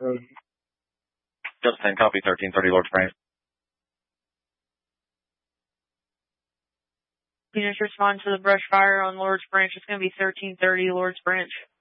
Just 10, copy 1330 Lord's Branch. Can you just respond to the brush fire on Lord's Branch? It's going to be 1330 Lord's Branch.